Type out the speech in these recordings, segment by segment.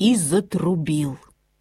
и затрубил.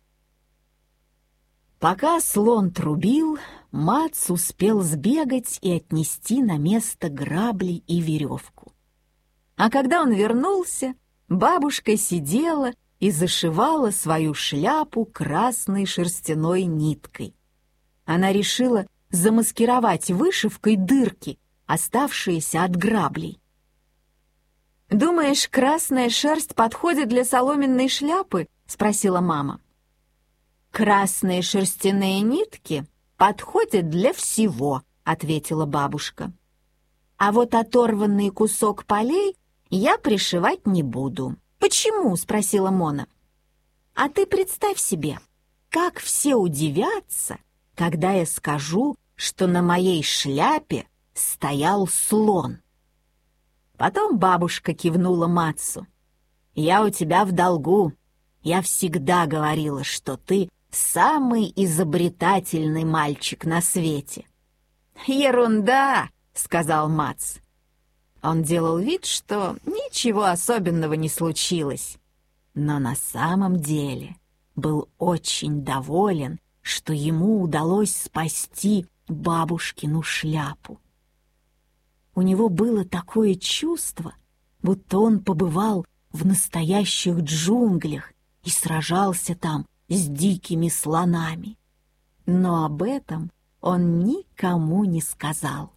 Пока слон трубил, Мац успел сбегать и отнести на место грабли и веревку. А когда он вернулся, бабушка сидела и зашивала свою шляпу красной шерстяной ниткой. Она решила замаскировать вышивкой дырки, оставшиеся от граблей. «Думаешь, красная шерсть подходит для соломенной шляпы?» — спросила мама. «Красные шерстяные нитки подходят для всего», — ответила бабушка. «А вот оторванный кусок полей я пришивать не буду». «Почему?» — спросила Мона. «А ты представь себе, как все удивятся, когда я скажу, что на моей шляпе стоял слон». Потом бабушка кивнула Мацу. «Я у тебя в долгу. Я всегда говорила, что ты самый изобретательный мальчик на свете». «Ерунда!» — сказал Мац. Он делал вид, что ничего особенного не случилось, но на самом деле был очень доволен, что ему удалось спасти бабушкину шляпу. У него было такое чувство, будто он побывал в настоящих джунглях и сражался там с дикими слонами. Но об этом он никому не сказал.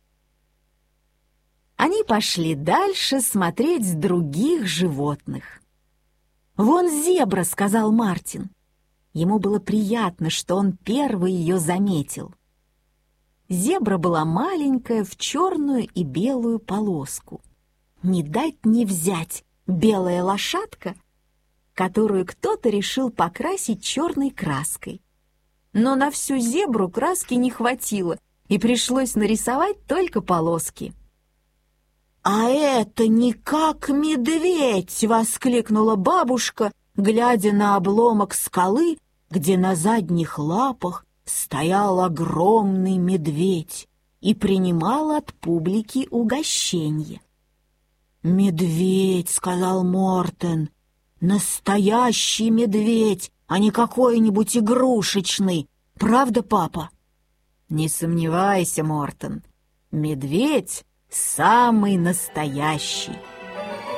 Они пошли дальше смотреть других животных. «Вон зебра», — сказал Мартин. Ему было приятно, что он первый ее заметил. Зебра была маленькая, в черную и белую полоску. Не дать не взять белая лошадка, которую кто-то решил покрасить черной краской. Но на всю зебру краски не хватило, и пришлось нарисовать только полоски. «А это не как медведь!» — воскликнула бабушка, глядя на обломок скалы, где на задних лапах стоял огромный медведь и принимал от публики угощенье. «Медведь!» — сказал Мортен. «Настоящий медведь, а не какой-нибудь игрушечный. Правда, папа?» «Не сомневайся, Мортен, медведь самый настоящий».